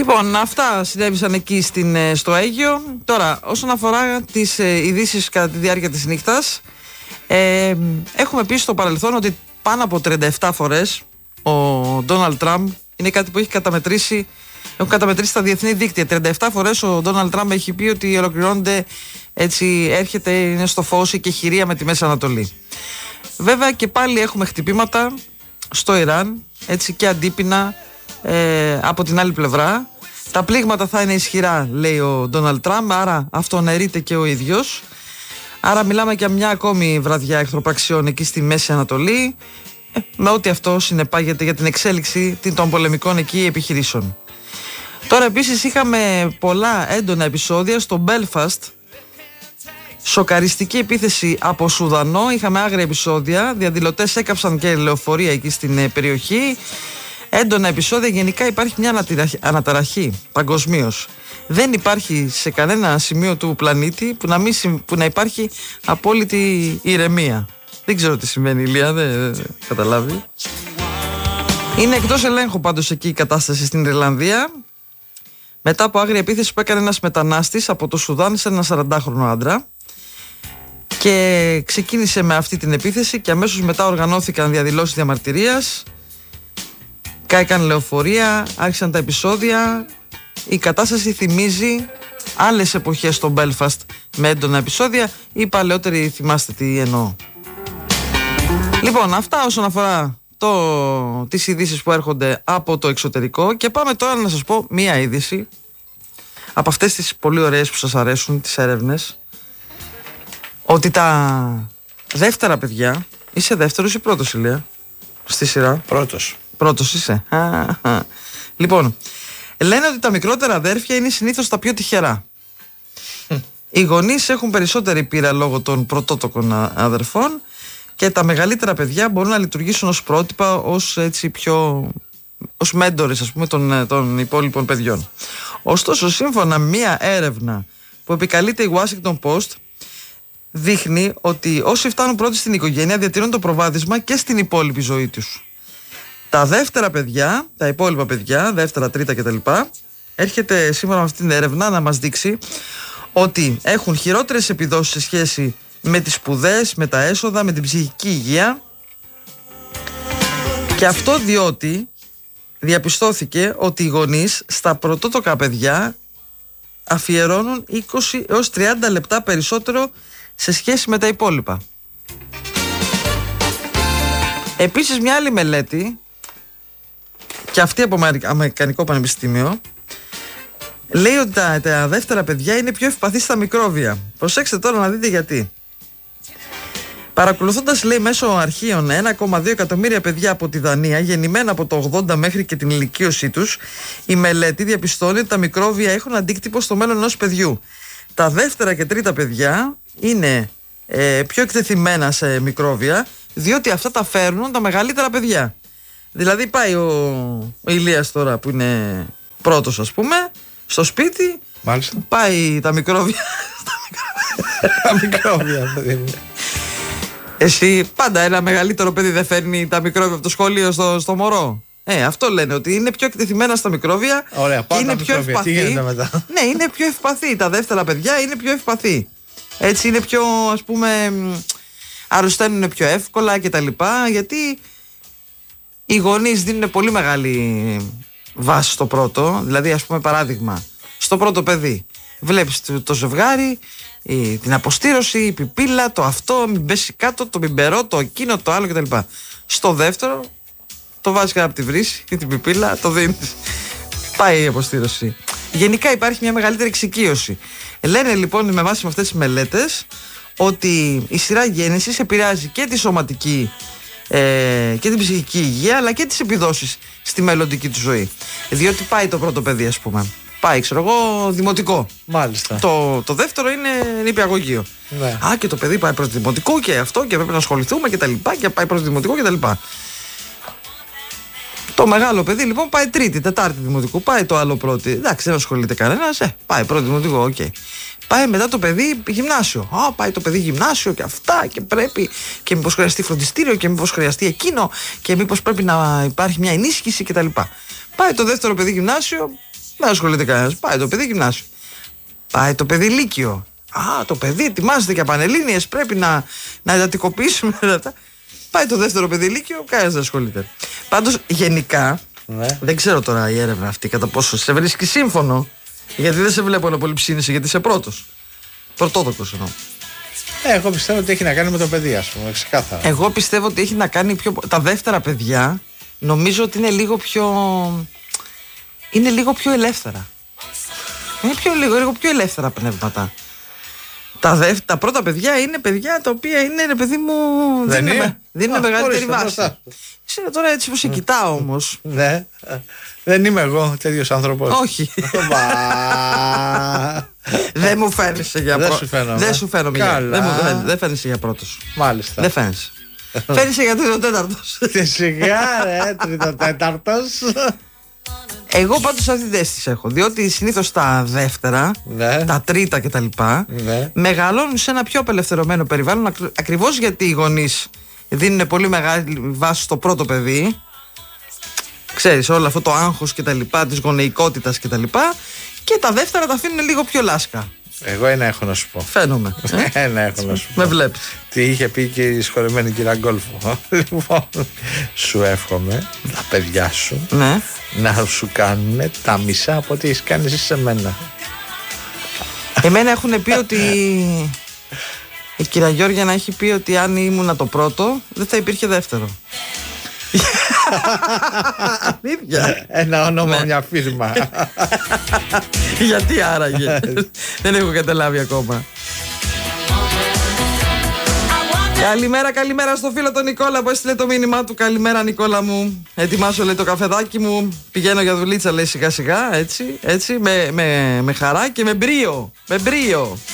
Λοιπόν, αυτά συνέβησαν εκεί στο Αίγυο. Τώρα, όσον αφορά τις ειδήσεις κατά τη διάρκεια της νύχτας, έχουμε πει στο παρελθόν ότι πάνω από 37 φορές ο Ντόναλντ Τραμπ είναι κάτι που έχει καταμετρήσει. Έχουν καταμετρήσει τα διεθνή δίκτυα. 37 φορές ο Ντόναλντ Τραμπ έχει πει ότι ολοκληρώνεται, έτσι έρχεται, είναι στο φως η κεχηρία με τη Μέση Ανατολή. Βέβαια και πάλι έχουμε χτυπήματα στο Ιράν, έτσι, και αντίπεινα από την άλλη πλευρά. Τα πλήγματα θα είναι ισχυρά, λέει ο Ντόναλντ Τραμπ, άρα αυτονερείται και ο ίδιος. Άρα μιλάμε για μια ακόμη βραδιά εχθροπραξιών εκεί στη Μέση Ανατολή, με ό,τι αυτό συνεπάγεται για την εξέλιξη των πολεμικών εκεί επιχειρήσεων. Τώρα επίσης είχαμε πολλά έντονα επεισόδια στο Belfast. Σοκαριστική επίθεση από Σουδανό, είχαμε άγρια επεισόδια, διαδηλωτές έκαψαν και λεωφορεία εκεί στην περιοχή. Έντονα επεισόδια, γενικά υπάρχει μια αναταραχή παγκοσμίως. Δεν υπάρχει σε κανένα σημείο του πλανήτη που να υπάρχει απόλυτη ηρεμία. Δεν ξέρω τι σημαίνει, Ηλία, δεν καταλάβει. Είναι εκτός ελέγχου πάντως εκεί η κατάσταση στην Ιρλανδία, μετά από άγρια επίθεση που έκανε ένας μετανάστης από το Σουδάν σε ένα 40χρονο άντρα. Και ξεκίνησε με αυτή την επίθεση και αμέσως μετά οργανώθηκαν διαδηλώσεις διαμαρτυρίας, κάηκαν λεωφορεία, άρχισαν τα επεισόδια. Η κατάσταση θυμίζει άλλες εποχές στο Belfast με έντονα επεισόδια. Οι παλαιότεροι θυμάστε τι εννοώ. Λοιπόν, αυτά όσον αφορά τις ειδήσεις που έρχονται από το εξωτερικό. Και πάμε τώρα να σας πω μία είδηση από αυτές τις πολύ ωραίες που σας αρέσουν, τις έρευνες, ότι τα δεύτερα παιδιά. Είσαι δεύτερος ή πρώτος, Ηλία, στη σειρά? Πρώτος είσαι. Λοιπόν, λένε ότι τα μικρότερα αδέρφια είναι συνήθως τα πιο τυχερά. Οι γονείς έχουν περισσότερη πείρα λόγω των πρωτότοκων αδερφών και τα μεγαλύτερα παιδιά μπορούν να λειτουργήσουν ως πρότυπα, ως μέντορες, ας πούμε, των υπόλοιπων παιδιών. Ωστόσο, σύμφωνα με μία έρευνα που επικαλείται η Washington Post, δείχνει ότι όσοι φτάνουν πρώτοι στην οικογένεια διατηρούν το προβάδισμα και στην υπόλοιπη ζωή τους. Τα δεύτερα παιδιά, τα υπόλοιπα παιδιά, δεύτερα, τρίτα κτλ., έρχεται σύμφωνα με αυτή την έρευνα να μας δείξει ότι έχουν χειρότερες επιδόσεις σε σχέση με τις σπουδές, με τα έσοδα, με την ψυχική υγεία. Και αυτό διότι διαπιστώθηκε ότι οι γονείς στα πρωτότοκα παιδιά αφιερώνουν 20 έως 30 λεπτά περισσότερο σε σχέση με τα υπόλοιπα. Επίσης, μια άλλη μελέτη, και αυτή από Αμερικανικό Πανεπιστήμιο, λέει ότι τα δεύτερα παιδιά είναι πιο ευπαθή στα μικρόβια. Προσέξτε τώρα να δείτε γιατί. Παρακολουθώντας, λέει, μέσω αρχείων 1,2 εκατομμύρια παιδιά από τη Δανία, γεννημένα από το 80 μέχρι και την ηλικίωσή τους, η μελέτη διαπιστώνει ότι τα μικρόβια έχουν αντίκτυπο στο μέλλον ενός παιδιού. Τα δεύτερα και τρίτα παιδιά είναι πιο εκτεθειμένα σε μικρόβια, διότι αυτά τα φέρνουν τα μεγαλύτερα παιδιά. Δηλαδή πάει ο Ηλίας τώρα που είναι πρώτος, ας πούμε, στο σπίτι. Μάλιστα. Πάει τα μικρόβια. Τα μικρόβια, παιδί μου. Εσύ πάντα ένα μεγαλύτερο παιδί δεν φέρνει τα μικρόβια από το σχολείο στο μωρό. Αυτό λένε, ότι είναι πιο εκτεθειμένα στα μικρόβια. Ωραία, και είναι πιο ευπαθή. Τι γίνεται μετά? Ναι, είναι πιο ευπαθή. Τα δεύτερα παιδιά είναι πιο ευπαθή. Έτσι είναι πιο, ας πούμε, αρρωσταίνουν πιο εύκολα κτλ. Γιατί οι γονείς δίνουν πολύ μεγάλη βάση στο πρώτο. Δηλαδή, ας πούμε, παράδειγμα, στο πρώτο παιδί βλέπεις το ζευγάρι, την αποστήρωση, η πιπίλα, το αυτό, μην πέσει κάτω, το μπιμπερό, το εκείνο, το άλλο κτλ. Στο δεύτερο το βάζεις κάτω από τη βρύση ή την πιπίλα, το δίνεις. Πάει η αποστήρωση. Γενικά υπάρχει μια μεγαλύτερη εξοικείωση. Λένε λοιπόν με βάση με αυτές τις μελέτες ότι η σειρά γέννησης επηρεάζει και τη σωματική και την ψυχική υγεία, αλλά και τις επιδόσεις στη μελλοντική του ζωή. Διότι πάει το πρώτο παιδί, ας πούμε. Πάει, ξέρω εγώ, δημοτικό. Μάλιστα. Το δεύτερο είναι νηπιαγωγείο. Ναι. Και το παιδί πάει προς δημοτικό και αυτό και πρέπει να ασχοληθούμε και τα λοιπά και πάει προς δημοτικό και τα λοιπά. Το μεγάλο παιδί λοιπόν πάει τρίτη, τετάρτη δημοτικού, πάει το άλλο πρώτη. Εντάξει, δεν ασχολείται κανένας, πάει πρώτη δημοτικό, οκ. Πάει μετά το παιδί γυμνάσιο. Πάει το παιδί γυμνάσιο και αυτά και πρέπει και μήπως χρειαστεί φροντιστήριο και μήπως χρειαστεί εκείνο και μήπως πρέπει να υπάρχει μια ενίσχυση κτλ. Πάει το δεύτερο παιδί γυμνάσιο, Δεν ασχολείται κανένας. Πάει το παιδί γυμνάσιο. Πάει το παιδί λύκειο. Το παιδί ετοιμάζεται για πανελλήνιες. Πρέπει να εντατικοποιήσουμε. Πάει το δεύτερο παιδί λύκειο. Κανένας δεν ασχολείται. Πάντως γενικά, δεν ξέρω τώρα η έρευνα αυτή κατά πόσο σε βρίσκει σύμφωνο. Γιατί δεν σε βλέπω να πολύ ψήνεσαι, γιατί είσαι πρώτος. Πρωτόδοκος εννοώ. Εγώ πιστεύω ότι έχει να κάνει με το παιδί, ας πούμε, ξεκάθαρα. Εγώ πιστεύω ότι έχει να κάνει πιο. Τα δεύτερα παιδιά νομίζω ότι είναι λίγο πιο ελεύθερα. Είναι λίγο πιο ελεύθερα πνεύματα. Τα πρώτα παιδιά είναι παιδιά τα οποία είναι, ρε παιδί μου. Δίνουν μεγαλύτερη βάση. Ξέρω τώρα έτσι που σε κοιτάω όμως. Ναι. Δεν είμαι εγώ τέτοιος άνθρωπος. Όχι. Δεν μου φαίνεσαι για πρώτος. Δεν σου φαίνομαι. Δεν φαίνεσαι για πρώτος. Μάλιστα. Δεν φαίνεσαι. Φαίνεσαι για τρίτο-τέταρτος. Σιγά ρε, τρίτο-τέταρτος. Εγώ πάντως αυτή την αίσθηση έχω. Διότι συνήθως τα δεύτερα, τα τρίτα κτλ. Μεγαλώνουν σε ένα πιο απελευθερωμένο περιβάλλον. Ακριβώς γιατί οι γονείς δίνουν πολύ μεγάλη βάση στο πρώτο παιδί. Ξέρεις, όλο αυτό το άγχος και τα λοιπά, της γονεϊκότητας και τα λοιπά. Και τα δεύτερα τα αφήνουν λίγο πιο λάσκα. Εγώ ένα έχω να σου πω. Φαίνομαι. Ένα έχω να σου πω. Με βλέπεις. Τι είχε πει και η σχολεμένη κυρία Γκόλφο. Λοιπόν, σου εύχομαι τα παιδιά σου να σου κάνουν τα μισά από ό,τι έχεις κάνει εσύ σε μένα. Εμένα έχουν πει ότι η κυρία Γιώργια να έχει πει ότι αν ήμουν το πρώτο δεν θα υπήρχε δεύτερο. Αλήθεια. Ένα όνομα, μια φίρμα. Γιατί άραγε? Δεν έχω καταλάβει ακόμα. Καλημέρα στο φίλο τον Νικόλα που έστειλε το μήνυμά του. Καλημέρα Νικόλα μου. Ετοιμάσω λέει το καφεδάκι μου. Πηγαίνω για δουλίτσα λέει σιγά σιγά. Έτσι με χαρά και με μπρίο. Με μπρίο.